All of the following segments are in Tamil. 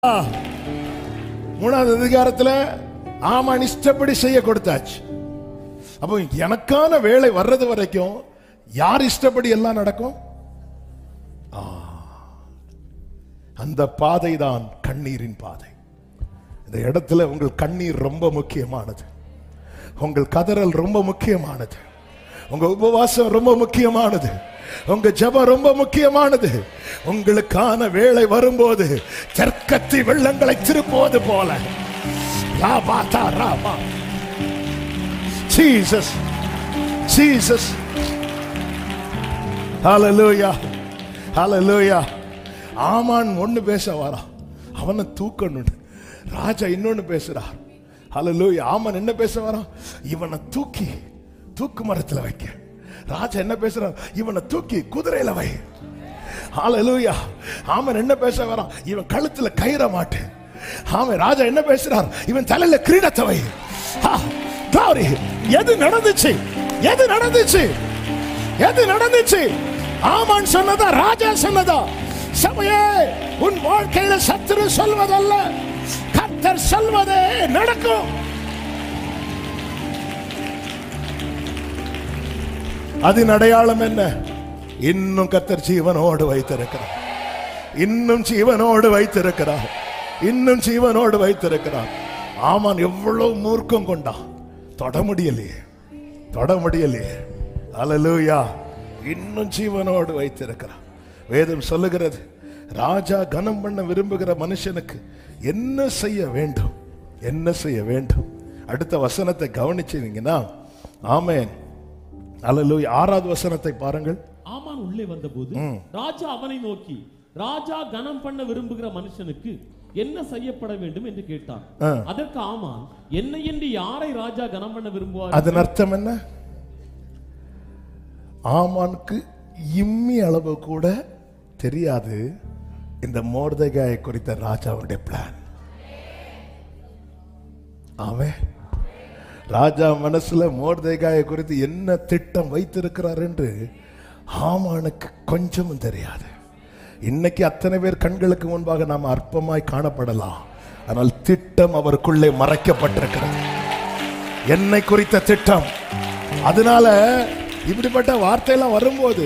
மூணாவது அதிகாரத்துல ஆமான் இஷ்டப்படி செய்ய கொடுத்தாச்சு. அப்போ எனக்கான வேலை வர்றது வரைக்கும் யார் இஷ்டப்படி எல்லாம் நடக்கும். அந்த பாதை தான் கண்ணீரின் பாதை. இந்த இடத்துல உங்கள் கண்ணீர் ரொம்ப முக்கியமானது, உங்கள் கதறல் ரொம்ப முக்கியமானது, உங்க உபவாசம் ரொம்ப முக்கியமானது, உங்க ஜெபம் ரொம்ப முக்கியமானது. உங்களுக்கான வேலை வரும்போது தெற்கத்தி வெள்ளங்களை திருப்புவது போல ஜீசஸ் ஜீசஸ் ஹல்லேலூயா ஹல்லேலூயா. ஆமான் ஒன்னு பேச வரா, அவனை தூக்கணும். ராஜா இன்னொன்னு பேசுறார். ஹல்லேலூயா. ஆமான் என்ன பேச வரா, இவனை தூக்கி தூக்கு மரத்துல வைக்க. ராஜா என்ன பேசுறார், இவனை தூக்கி குதிரையில வை. ஹல்லேலூயா. ஆமான் என்ன பேச வரான், இவன் கழுத்துல கயிற மாட்டு. ஆமான் ராஜா என்ன பேசுறார், இவன் தலையில கிரீடத்தை வை. எது நடந்துச்சு, எது நடந்துச்சு, எது நடந்துச்சு? ஆமான் சொன்னதா, ராஜா சொன்னதா? சபையே, உன் வாழ்க்கையில சத்துரு சொல்வதல்ல, கர்த்தர் சொல்வதே நடக்கும். அதன் அடையாளம் என்ன? இன்னும் கர்த்தர் ஜீவனோடு வைத்திருக்கிறார், இன்னும் ஜீவனோடு வைத்திருக்கிறார், இன்னும் ஜீவனோடு வைத்திருக்கிறார். ஆமான் எவ்வளவு மூர்க்கம் கொண்டான், தொட முடியலையே, தொட முடியலையே. ஹல்லேலூயா. இன்னும் ஜீவனோடு வைத்திருக்கிறார். வேதம் சொல்லுகிறது, ராஜா கனம் பண்ண விரும்புகிற மனுஷனுக்கு என்ன செய்ய வேண்டும், என்ன செய்ய வேண்டும்? அடுத்த வசனத்தை கவனிச்சீங்கன்னா, ஆமென் அல்லேலூயா. 6வது வசனத்தை பாருங்கள். ஆமான் உள்ளே வந்தபோது ராஜா அவனை நோக்கி, ராஜா கனம் பண்ண விரும்புகிற மனுஷனுக்கு என்ன செய்யப்பட வேண்டும் என்று கேட்டான். அதற்கு ஆமான், என்னை என்று யாரை ராஜா கனம் பண்ண விரும்புவார்? அதன் அர்த்தம் என்ன? ஆமானுக்கு இம்மி அளவு கூட தெரியாது இந்த மொர்தெகாயை குறித்த ராஜாவுடைய பிளான். ஆமென். ராஜா மனசுல மொர்தெகாயை குறித்து என்ன திட்டம் வைத்திருக்கிறார் என்று ஆமானுக்கு கொஞ்சமும் தெரியாது. இன்னைக்கு அத்தனை பேர் கண்களுக்கு முன்பாக நாம் அற்பமாய் காணப்படலாம், ஆனால் திட்டம் அவருக்குள்ளே மறைக்கப்பட்டிருக்கிறது, என்னை குறித்த திட்டம். அதனால இப்படிப்பட்ட வார்த்தையெல்லாம் வரும்போது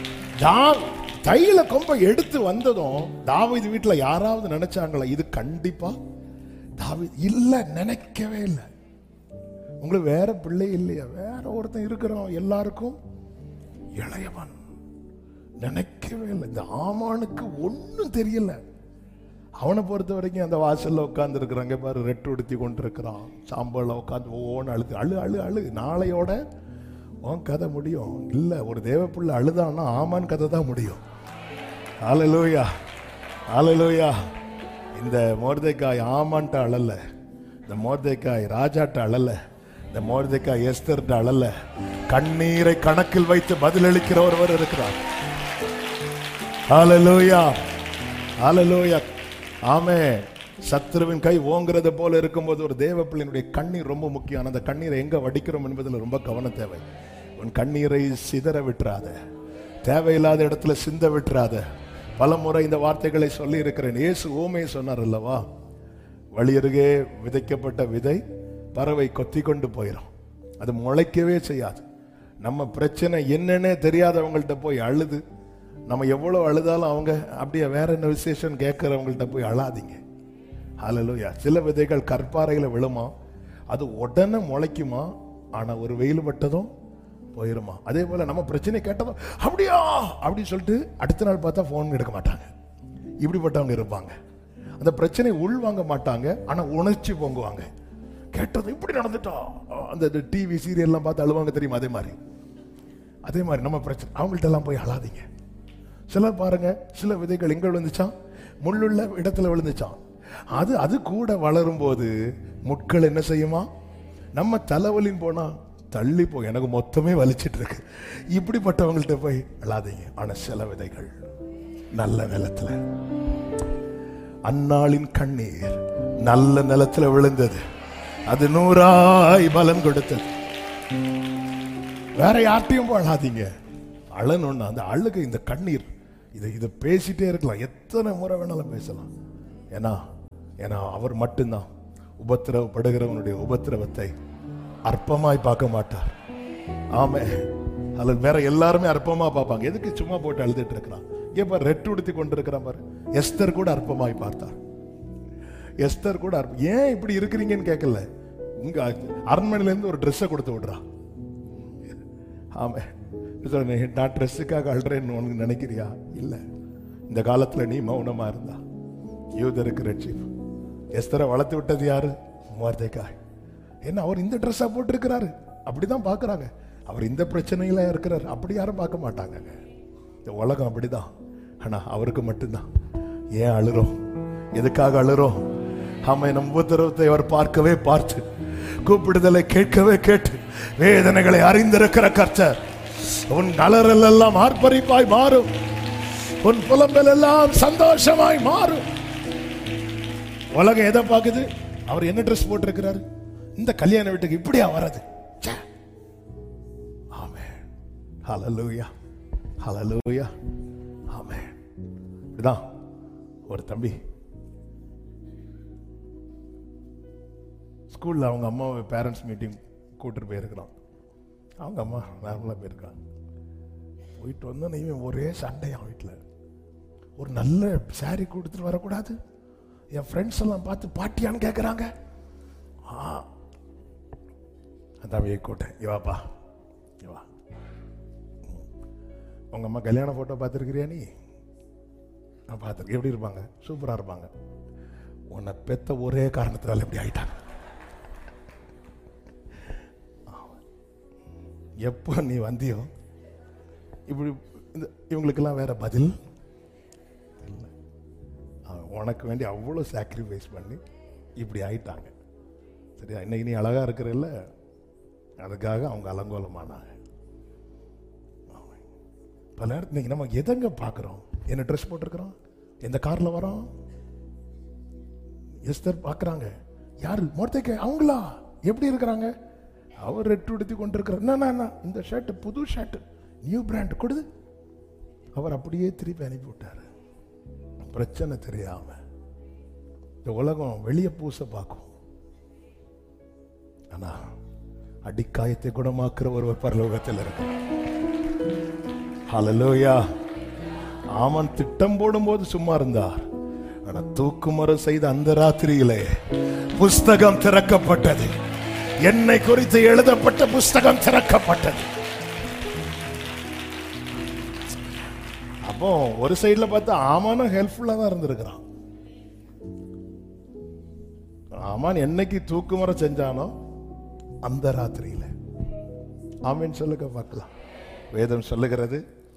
தைல கொம்ப எடுத்து வந்ததும் தாவீது வீட்டுல யாராவது நினைச்சாங்களா இது கண்டிப்பா தாவீது? இல்ல, நினைக்கவே இல்லை. உங்களுக்கு வேற பிள்ளை இல்லையா, வேற ஒருத்தன் இருக்கிறோம், எல்லாருக்கும் இளையவன். நினைக்கவே இல்லை. இந்த ஆமானுக்கு ஒன்னும் தெரியல. அவனை பொறுத்த வரைக்கும் அந்த வாசல்ல உட்கார்ந்து இருக்கிறாங்க பாரு, ரெட்டு உடுத்தி கொண்டு இருக்கிறான், சாம்பல்ல உட்காந்து ஓன்னு அழுது, அழு அழு அழு, நாளையோட உன் கதை முடியும். இல்ல, ஒரு தேவப்புள்ள அழுதான்னா ஆமான் கதை தான் முடியும். ஹல்லேலூயா ஹல்லேலூயா. இந்த மொர்தெகாய் ஆமான்ட்ட அழல, இந்த மொர்தெகாய் ராஜாட்ட அழல, இந்த மொர்தெகாய் எஸ்தர்ட்ட அழல. கண்ணீரை கணக்கில் வைத்து பதிலளிக்கிற ஒருவர் இருக்கிறார். ஹல்லேலூயா ஹல்லேலூயா. ஆமென். சத்துருவின் கை ஓங்குறது போல இருக்கும்போது ஒரு தேவ பிள்ளையினுடைய கண்ணீர் ரொம்ப முக்கியம். அந்த கண்ணீரை எங்க வடிக்கிறோம் என்பதில் ரொம்ப கவனம் தேவை. உன் கண்ணீரை சிதற விட்டுறாத, தேவையில்லாத இடத்துல சிந்த விட்டுறாத. பல முறை இந்த வார்த்தைகளை சொல்லி இருக்கிறேன். இயேசு ஓமையை சொன்னார் அல்லவா, வழியருகே விதைக்கப்பட்ட விதை பறவை கொத்தி கொண்டு போயிடும், அது முளைக்கவே செய்யாது. நம்ம பிரச்சனை என்னன்னே தெரியாதவங்கள்ட்ட போய் அழுது, நம்ம எவ்வளவு அழுதாலும் அவங்க அப்படியே வேற என்ன விசேஷம் கேட்கிறவங்கள்ட்ட போய் அழாதீங்க. ஹல்லேலூயா. சில விதைகள் கற்பாறையில விழுமா, அது உடனே முளைக்குமா, ஆனா ஒரு வெயில் பட்டதும் போயிருமா. அதே போல நம்ம பிரச்சனை கேட்டதும் அப்படியா அப்படின்னு சொல்லிட்டு அடுத்த நாள் பார்த்தா போன் எடுக்க மாட்டாங்க. இப்படிப்பட்டவங்க இருப்பாங்க. அந்த பிரச்சனை உள் வாங்க மாட்டாங்க, ஆனா உணர்ச்சி பொங்குவாங்க. கேட்டது இப்படி நடந்துட்டா, அந்த டிவி சீரியல்லாம் பார்த்து அழுவாங்க தெரியுமா, அதே மாதிரி நம்ம பிரச்சனை அவங்கள்ட்ட எல்லாம் போய் அழாதீங்க. சிலர் பாருங்க, சில விதைகள் எங்க விழுந்துச்சான், முள்ளுள்ள இடத்துல விழுந்துச்சான். அது கூட வளரும் போது முட்கள் என்ன செய்யுமா, நம்ம தலைவலின்னு போனா தள்ளி போய் எனக்கு மொத்தமே வலிச்சிட்டு இருக்கு. இப்படிப்பட்டவங்கள்ட்ட போய் அழாதீங்க. ஆனா சில விதைகள் நல்ல நிலத்துல, அன்னாளின் கண்ணீர் நல்ல நிலத்துல விழுந்தது, அது 100 பலன் கொடுத்தது. வேற யார்ட்டையும் போய் அழாதீங்க. அழணும்னா அந்த அழுகை, இந்த கண்ணீர், இதை பேசிட்டே இருக்கலாம், எத்தனை முறை வேணாலும் பேசலாம். ஏன்னா ஏன்னா அவர் மட்டும்தான் உபத்திரவப்படுகிறவனுடைய உபத்திரவத்தை அற்பமாய் பார்க்க மாட்டார். ஆமே. அல்ல வேற எல்லாருமே அற்பமா பார்ப்பாங்க. எதுக்கு சும்மா போட்டு அழுதுட்டு இருக்கிறான்? இப்ப ரெட்டு உடுத்தி கொண்டிருக்கிறான் பாரு. எஸ்தர் கூட அற்பமாய் பார்த்தார். எஸ்தர் கூட ஏன் இப்படி இருக்கிறீங்கன்னு கேட்கல. உங்க அரண்மனையில இருந்து ஒரு ட்ரெஸ்ஸை கொடுத்து விடுறான். ஆமே. நான் ட்ரெஸ்ஸுக்காக அழுறேன்னு உனக்கு நினைக்கிறியா? இல்ல, இந்த காலத்துல நீ மௌனமா இருந்தா யூதருக்கு ரட்சிப்பு. எஸ்தரை வளர்த்து விட்டது யாரு? மொர்தெகாய். என்ன அவர் இந்த ட்ரெஸ்ஸா போட்டு இருக்கிறாரு அப்படிதான் பாக்குறாங்க. அவர் இந்த பிரச்சனையில இருக்கிறார் அப்படி யாரும் பார்க்க மாட்டாங்க. இந்த உலகம் அப்படிதான். ஆனா அவருக்கு மட்டும்தான். ஏன் அழுறோம்? எதுக்காக அழுறோம்? ஆமா, நம் உபத்திரவத்தை அவர் பார்க்கவே பார்த்து, கூப்பிடுதலை கேட்கவே கேட்டு, வேதனைகளை அறிந்திருக்கிற கர்த்தர் உன் அலறல் எல்லாம் ஆர்ப்பரிப்பாய் மாறும், உன் புலம்பல் எல்லாம் சந்தோஷமாய் மாறும். உலகம் எதை பார்க்குது? அவர் என்ன ட்ரெஸ் போட்டிருக்கிறாரு? இந்த கல்யாண வீட்டுக்கு இப்படியா வராது? ஆமென். ஹல்லேலூயா, ஹல்லேலூயா, ஆமென். இதுதான் ஒரு தம்பி ஸ்கூல்ல அவங்க அம்மாவை பேரண்ட்ஸ் மீட்டிங் கூட்டிட்டு போயிருக்கிறான். அவங்க அம்மா நார்மலா போயிருக்காங்க. போயிட்டு வந்தோம், இவன் ஒரே சண்டையா வீட்டில். ஒரு நல்ல சாரி கொடுத்துட்டு வரக்கூடாது. என் ஃப்ரெண்ட்ஸ் எல்லாம் பார்த்து பாட்டியான்னு கேட்குறாங்க. தம்பியை கூட்டேன், இவாப்பா இவா. உங்க அம்மா கல்யாண போட்டோ பார்த்துருக்கிறியா? நீ நான் பார்த்துருக்கேன். எப்படி இருப்பாங்க? சூப்பராக இருப்பாங்க. உன்னை பெத்த ஒரே காரணத்தினால எப்படி ஆயிட்டாங்க. எப்போ நீ வந்தியோ இப்படி இவங்களுக்கெல்லாம் வேற பதில் இல்லை. உனக்கு வேண்டி அவ்வளோ சாக்ரிஃபைஸ் பண்ணி இப்படி ஆயிட்டாங்க. சரியா? இன்னைக்கு நீ அழகா இருக்கிறல்ல, அதுக்காக அவங்க அலங்கோலமானாங்க. பல நேரத்தில் இன்னைக்கு நம்ம எதங்க பார்க்குறோம்? என்ன ட்ரெஸ் போட்டிருக்கிறோம்? எந்த காரில் வரோம்? எஸ்தர் பார்க்குறாங்க. யாரு? மொர்தெகாய். அவங்களா எப்படி இருக்கிறாங்க? அவர் ரெட்டு உடுத்தி கொண்டிருக்கிறார். இந்த ஷர்ட் புது ஷர்ட், நியூ பிராண்ட் கொடுது. அவர் அப்படியே திருப்பி அனுப்பி விட்டாரு. பிரச்சனை தெரியாம. இந்த உலகம் வெளியே பூச பார்க்கும். ஆனா அடிக்காயத்தை குணமாக்குற ஒருவர் பரலோகத்தில் இருக்கு. ஹல்லேலூயா. ஆமன் திட்டம் போடும்போது சும்மா இருந்தார். ஆனா தூக்குமரம் செய்த அந்த ராத்திரியிலே புஸ்தகம் திறக்கப்பட்டது. என்னை குறித்து எழுதப்பட்ட புஸ்தகம் திறக்கப்பட்டது. அப்போ ஒரு சைடுல பார்த்தா ஆமானும் ஹெல்ப்ஃபுல்லா தான் இருந்திருக்கிறான். ஆமான் என்னைக்கு தூக்குமரம் செஞ்சானோ அந்த ராத்திரியில. ஆமீன் சொல்லுங்க பார்க்கலாம். வேதம் சொல்லுகிறது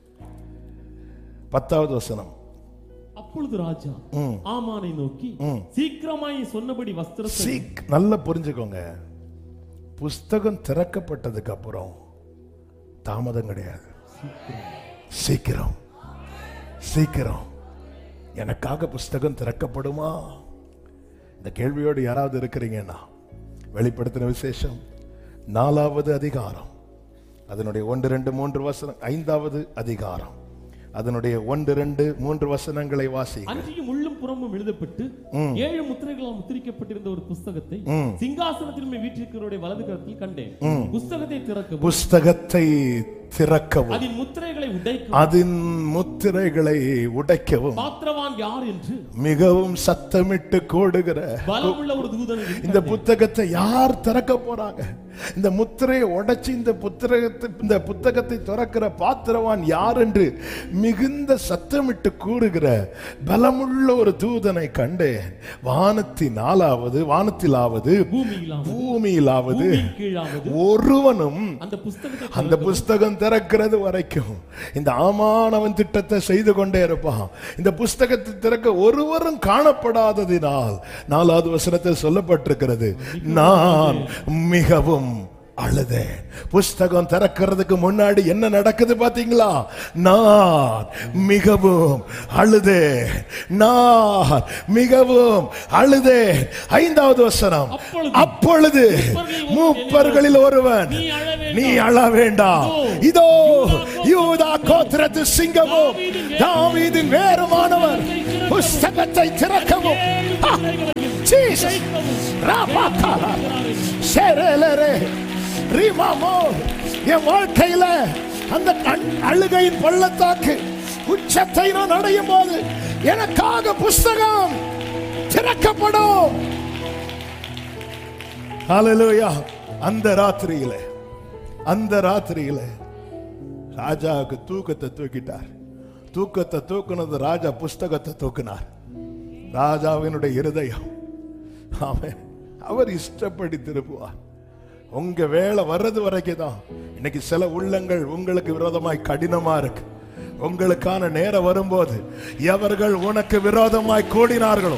10வது வசனம். அப்பொழுது ராஜா ஆமானை நோக்கி, சீக்கிரமாய் சொன்னபடி வஸ்திரத்தை. நல்லா புரிஞ்சுக்கோங்க, புஸ்தகம் திறக்கப்பட்டதுக்கு அப்புறம் தாமதம் கிடையாது. சீக்கிரம் சீக்கிரம். எனக்காக புஸ்தகம் திறக்கப்படுமா? இந்த கேள்வியோடு யாராவது இருக்கிறீங்கன்னா, வெளிப்படுத்தின விசேஷம் 4வது அதிகாரம் அதனுடைய 1, 2, 3 வசனம், 5வது அதிகாரம் அதனுடைய 1, 2, 3 வசனங்களை வாசிங்க. அன்றியும் உள்ளும் புறமும் எழுதப்பட்டு 7 முத்திரைகளால் முத்திரிக்கப்பட்டிருந்த ஒரு புஸ்தகத்தை சிங்காசனத்தின் மேல் வீற்றிருக்கிறவருடைய வலது கரத்தில் கண்டேன். புஸ்தகத்தை திறக்கவும், புஸ்தகத்தை திறக்கவும், அதன் முத்திரைகளை உடைக்கவும், அதன் முத்திரைகளை உடைக்கவும் பாத்திரவான் யார் என்று மிகவும் சத்தமிட்டு கூடுகிற பலமுள்ள ஒரு தூதனை. இந்த புத்தகத்தை யார் திறக்க போறாங்க? இந்த முத்திரையை உடைச்சு இந்த புத்தகத்தை திறக்கிற பாத்திரவான் யார் என்று மிகுந்த சத்தமிட்டு கூறுகிற பலமுள்ள ஒரு தூதனை கண்டேன். வானத்திலாவது பூமியிலாவது ஒருவனும் அந்த புஸ்தகம் திறக்கிறது வரைக்கும் இந்த ஆமானவன் திட்டத்தை செய்து கொண்டே இருப்பான். இந்த புஸ்தகத்தை திறக்க ஒருவரும் காணப்படாததினால் 4வது வசனத்தில் சொல்லப்பட்டிருக்கிறது, நான் மிகவும் அழுதேன். புஸ்தகம் திறக்கிறதுக்கு முன்னாடி என்ன நடக்குது பாத்தீங்களா? நான் மிகவும் அழுதேன். நான் மிகவும் அழுதேன். 5வது வசனம். அப்பொழுது மூப்பர்களில் ஒருவன், நீ அழ வேண்டாம், இதோ யூதா கோத்திரத்து சிங்கமும் தாவீதின் வேறுமானவர் புஸ்தகத்தை திறக்கவும் Jesus. Rapakala. Serelere. Rimamo. என் வாழ்க்கையில அந்த அழுகையின் பள்ளத்தாக்கு உச்சத்தை நான் அடையும் போது எனக்காக புஸ்தகம் திறக்கப்படும். ஹல்லேலூயா. அந்த ராத்திரியில ராஜாவுக்கு தூக்கத்தை தூக்கிட்டார். தூக்கத்தை தூக்குனது ராஜா புஸ்தகத்தை தூக்கினார். ராஜாவினுடைய இருதயம் அவர் இஷ்டப்படி திருப்புவார். உங்க வேலை வர்றது வரைக்கும் தான். இன்னைக்கு சில உள்ளங்கள் உங்களுக்கு விரோதமாய் கடினமா இருக்கு. உங்களுக்கான நேரம் வரும்போது எவர்கள் உனக்கு விரோதமாய் கூடினார்களோ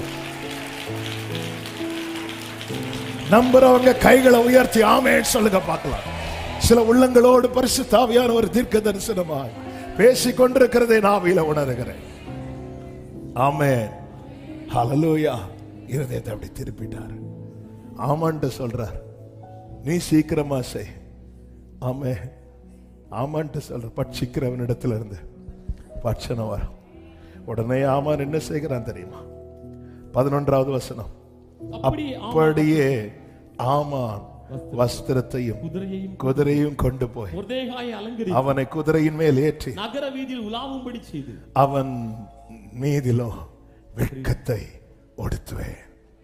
நம்புறவங்க கைகளை உயர்த்தி ஆமென் சொல்லுங்க பார்க்கலாம். சில உள்ளங்களோடு பரிசுத்த ஆவியானவர் தீர்க்க தரிசனமாய் பேசிக் கொண்டிருக்கிறதை நாவில உணர்கிறேன். ஆமென். ஹல்லேலூயா. இருதயத்தை அப்படி திருப்பிட்டார். ஆமான்ட்டு சொல்றார், நீ சீக்கிரமா செய். ஆமென். ஆமான்ட்டு சொல்ற பட்சிக்கிறவனிடத்துல இருந்து பட்சணம் வரும். உடனே ஆமான் என்ன செய்கிறான் தெரியுமா? 11வது வசனம். அப்படியே ஆமான் வஸ்திரத்தையும் குதிரையும் கொண்டு போய் அவனை குதிரையின் மேல் ஏற்றி நகர வீதியில் உலாவும்படி செய்து அவன் மீதிலோ வெட்கத்தை உடுத்துவேன்.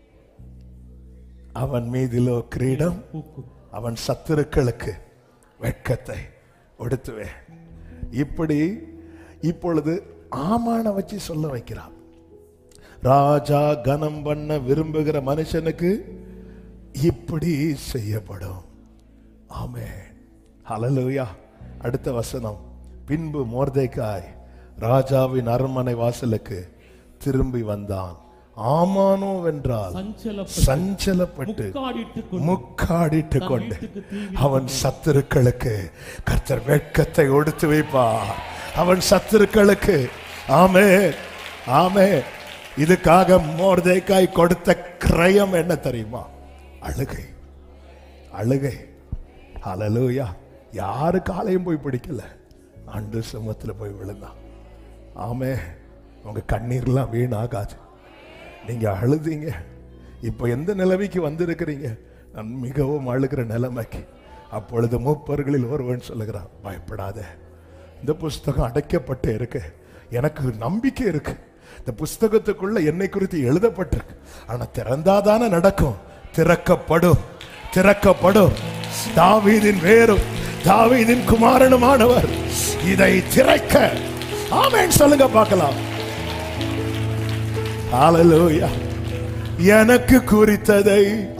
அவன் மீதிலோ கிரீடம், அவன் சத்துருக்களுக்கு வெட்கத்தை உடுத்துவேன். இப்பொழுது ஆமான வச்சு சொல்ல வைக்கிறான். ராஜா கனம் பண்ண விரும்புகிற மனுஷனுக்கு இப்படி செய்யப்படும். ஆமென். ஹல்லேலூயா. அடுத்த வசனம். பின்பு மொர்தெகாய் ராஜாவின் அரண்மனை வாசலுக்கு திரும்பி வந்தான். ஆமானோ வென்றால் சஞ்சலப்பட்டு முக்காடிட்டு கொண்டு அவன் சத்துருக்களுக்கு கர்த்தர் வெட்கத்தை ஒடுத்து வைப்பார். அவன் சத்துருக்களுக்கு. ஆமென். ஆமென். இதுக்காக மொர்தெகாய் கொடுத்த கிரயம் என்ன தெரியுமா? அழுகை. அழுகை. ஹல்லேலூயா. யாரு காலையும் போய் பிடிக்கல, ஆண்டு சமூகத்தில் போய் விழுந்தான். ஆமென். உங்க கண்ணீர்லாம் வீணாகாது. நீங்க அழுதீங்க. இப்ப எந்த நிலைமைக்கு வந்திருக்கிறீங்க? நான் மிகவும் அழுகிற நிலைமைக்கு. அப்பொழுது மூப்பர்களில் ஒருவன் சொல்லுகிறான், பயப்படாத, இந்த புஸ்தகம் அடைக்கப்பட்டு இருக்கு. எனக்கு நம்பிக்கை இருக்கு. இந்த புஸ்தகத்துக்குள்ள என்னை குறித்து எழுதப்பட்டிருக்கு. ஆனா திறந்தாதானே நடக்கும். திறக்கப்படும், திறக்கப்படும். தாவீதின் வேரும் தாவீதின் குமாரனுமானவர் இதை திறக்க. ஆமென் சொல்லுங்க பார்க்கலாம். ஹல்லேலூயா. எனக்கு குறித்ததை